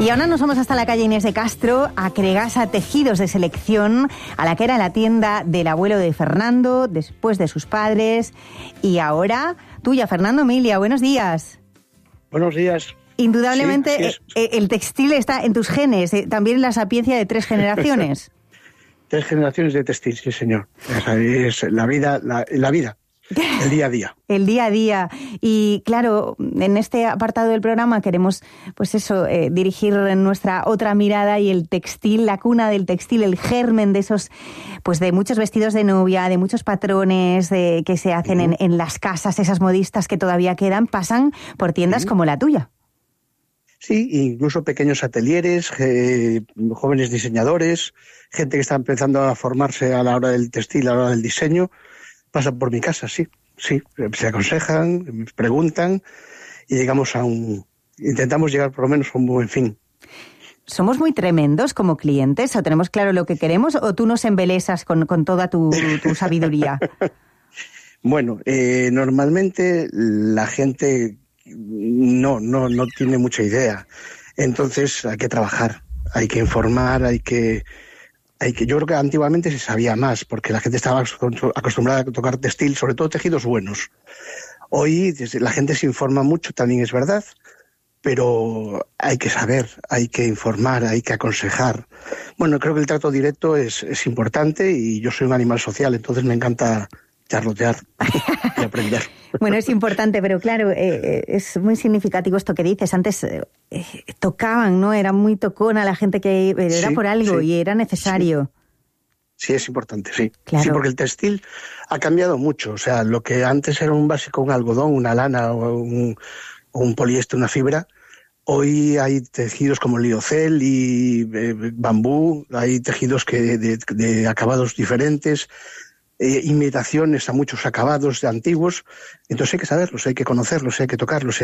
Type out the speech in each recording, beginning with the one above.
Y ahora nos vamos hasta la calle Inés de Castro, a Cregasa Tejidos de Selección, a la que era la tienda del abuelo de Fernando, después de sus padres, y ahora tuya, Fernando. Emilia, buenos días. Buenos días. Indudablemente sí, el textil está en tus genes, también la sapiencia de 3 generaciones. 3 generaciones de textil, sí señor. Es la vida, la vida. El día a día. El día a día. Y claro, en este apartado del programa queremos, pues eso, dirigir nuestra otra mirada, y el textil, la cuna del textil, el germen de esos, pues de muchos vestidos de novia, de muchos patrones que se hacen en las casas, esas modistas que todavía quedan, pasan por tiendas como la tuya. Sí, incluso pequeños atelieres, jóvenes diseñadores, gente que está empezando a formarse a la hora del textil, a la hora del diseño, pasan por mi casa, sí, se aconsejan, preguntan y intentamos llegar por lo menos a un buen fin. ¿Somos muy tremendos como clientes o tenemos claro lo que queremos, o tú nos embelesas con toda tu sabiduría? Bueno, normalmente la gente no tiene mucha idea, entonces hay que trabajar, hay que informar, yo creo que antiguamente se sabía más, porque la gente estaba acostumbrada a tocar textil, sobre todo tejidos buenos. Hoy la gente se informa mucho, también es verdad, pero hay que saber, hay que informar, hay que aconsejar. Bueno, creo que el trato directo es importante, y yo soy un animal social, entonces me encanta charlotear y aprender. Bueno, es importante, pero claro, es muy significativo esto que dices. Antes tocaban, ¿no? Era muy tocona la gente que era por algo, y era necesario. Sí, es importante, sí. Claro. Sí, porque el textil ha cambiado mucho. O sea, lo que antes era un básico, un algodón, una lana o un poliéster, una fibra, hoy hay tejidos como liocel y bambú, hay tejidos de acabados diferentes, imitaciones a muchos acabados de antiguos. Entonces hay que saberlos, hay que conocerlos, hay que tocarlos,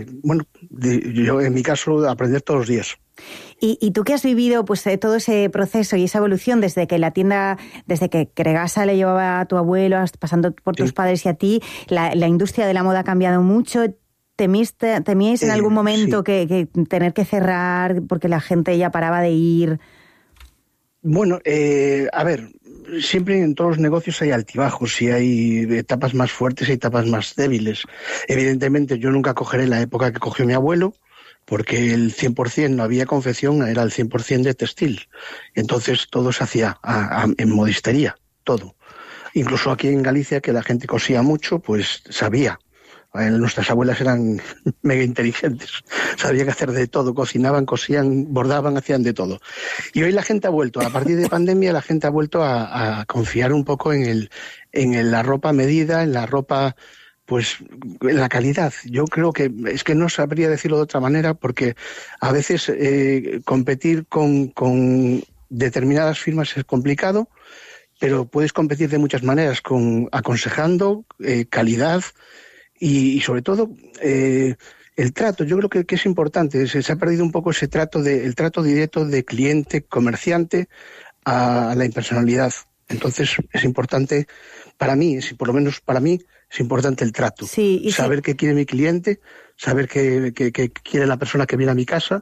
yo en mi caso aprender todos los días. Y tú que has vivido pues todo ese proceso y esa evolución desde que Cregasa le llevaba a tu abuelo, pasando por tus padres y a ti, la industria de la moda ha cambiado mucho. ¿Temíais en algún momento que tener que cerrar porque la gente ya paraba de ir? Bueno, a ver, siempre en todos los negocios hay altibajos, y hay etapas más fuertes y etapas más débiles. Evidentemente yo nunca cogeré la época que cogió mi abuelo, porque el 100% no había confección, era el 100% de textil. Entonces todo se hacía en modistería, todo. Incluso aquí en Galicia, que la gente cosía mucho, pues sabía. Nuestras abuelas eran mega inteligentes, sabían hacer de todo, cocinaban, cosían, bordaban, hacían de todo. Y hoy la gente ha vuelto, a partir de pandemia, la gente ha vuelto a confiar un poco en la ropa medida, en la ropa, pues, en la calidad. Yo creo que es que no sabría decirlo de otra manera, porque a veces competir con determinadas firmas es complicado, pero puedes competir de muchas maneras, aconsejando, calidad. Y sobre todo el trato. Yo creo que es importante. Se ha perdido un poco el trato directo de cliente, comerciante, a la impersonalidad. Entonces es importante para mí, por lo menos para mí, es importante el trato. Sí, saber qué quiere mi cliente, saber qué quiere la persona que viene a mi casa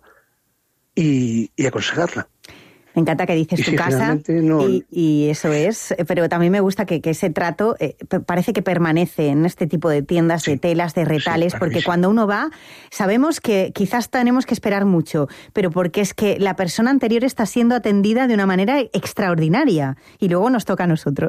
y aconsejarla. Me encanta que dices tu casa, y eso es, pero también me gusta que ese trato parece que permanece en este tipo de tiendas, de telas, de retales, porque cuando uno va, sabemos que quizás tenemos que esperar mucho, pero porque es que la persona anterior está siendo atendida de una manera extraordinaria, y luego nos toca a nosotros.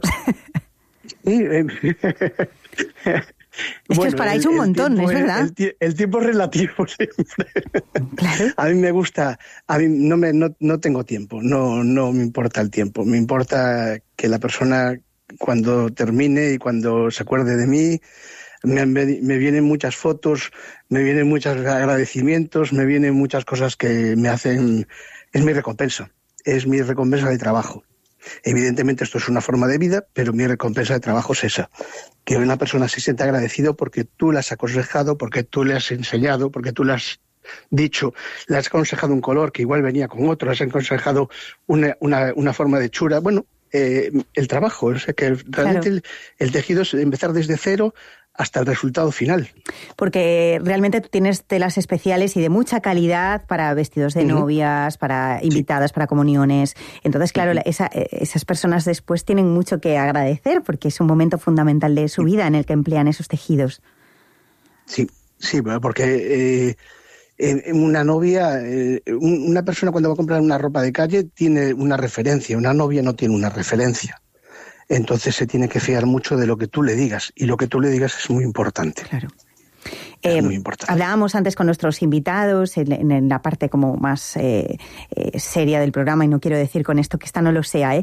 Es que os paráis un montón, ¿es verdad? El tiempo es relativo siempre. Claro. A mí me gusta, no tengo tiempo, no me importa el tiempo, me importa que la persona cuando termine y cuando se acuerde de mí, me vienen muchas fotos, me vienen muchos agradecimientos, me vienen muchas cosas que me hacen, es mi recompensa de trabajo. Evidentemente esto es una forma de vida, pero mi recompensa de trabajo es esa, que una persona se sienta agradecido porque tú le has aconsejado, porque tú le has enseñado, porque tú le has dicho, le has aconsejado un color que igual venía con otro, le has aconsejado una forma de hechura. Bueno, el trabajo, o sea que realmente el tejido es empezar desde cero hasta el resultado final. Porque realmente tú tienes telas especiales y de mucha calidad para vestidos de novias, para invitadas, para comuniones. Entonces, claro, esas personas después tienen mucho que agradecer porque es un momento fundamental de su vida en el que emplean esos tejidos. Sí, porque una novia, una persona cuando va a comprar una ropa de calle tiene una referencia, una novia no tiene una referencia. Entonces se tiene que fiar mucho de lo que tú le digas, y lo que tú le digas es muy importante. Claro. Muy importante. Hablábamos antes con nuestros invitados en la parte como más seria del programa, y no quiero decir con esto que esta no lo sea,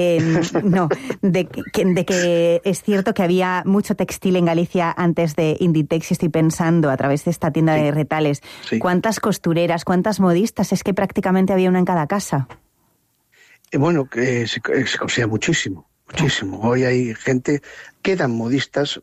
de que es cierto que había mucho textil en Galicia antes de Inditex, y estoy pensando a través de esta tienda de retales, ¿cuántas costureras, cuántas modistas? Es que prácticamente había una en cada casa. Bueno, que se cosía muchísimo. Hoy hay gente, quedan modistas,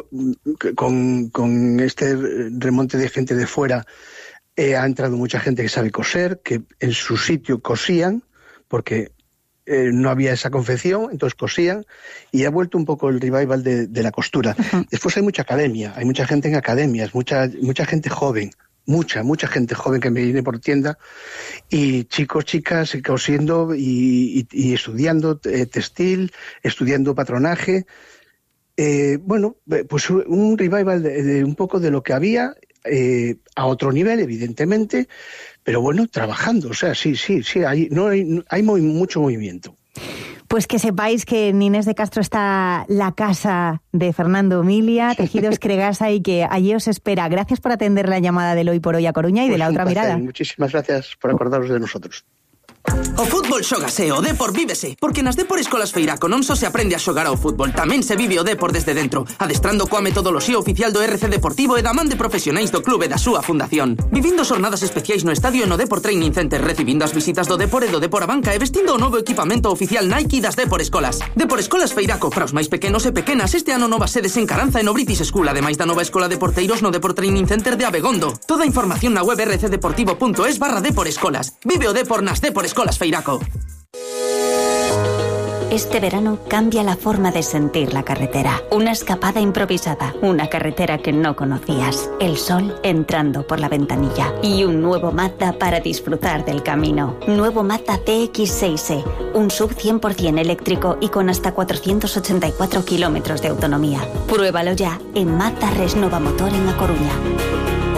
con este remonte de gente de fuera, ha entrado mucha gente que sabe coser, que en su sitio cosían, porque no había esa confección, entonces cosían, y ha vuelto un poco el revival de la costura. Después hay mucha academia, hay mucha gente en academias, mucha gente joven, mucha gente joven que me viene por tienda, y chicos, chicas cosiendo y estudiando textil, estudiando patronaje. Bueno, pues un revival de un poco de lo que había, a otro nivel, evidentemente, pero bueno, trabajando. O sea, sí, hay mucho movimiento. Pues que sepáis que en Inés de Castro está la casa de Fernando Milia, Tejidos Cregasa, y que allí os espera. Gracias por atender la llamada del Hoy por Hoy a Coruña y de La Otra Mirada. Muchísimas gracias por acordaros de nosotros. O fútbol xógase, o depor vívese. Porque nas Depor Escolas Feiraco non só se aprende a xogar ao fútbol, tamén se vive o depor desde dentro, adestrando coa metodoloxía oficial do RC Deportivo e da man de profesionais do clube e da súa fundación. Vivindo xornadas especiais no estadio e no Depor Training Center, recibindo as visitas do Depor e do Depor a banca e vestindo o novo equipamento oficial Nike das Depor Escolas. Depor Escolas Feiraco, para os máis pequenos e pequenas, este ano novas sedes en Caranza e no British School, ademais da nova escola de porteiros no Depor Training Center de Abegondo. Toda a información na web rcdeportivo.es/Depor Escolas. Vive o Depor nas Depor Escolas Feiraco. Este verano cambia la forma de sentir la carretera. Una escapada improvisada, una carretera que no conocías, el sol entrando por la ventanilla y un nuevo Mazda para disfrutar del camino. Nuevo Mazda CX-6e, un SUV 100% eléctrico y con hasta 484 kilómetros de autonomía. Pruébalo ya en Mazda Resnova Motor en A Coruña.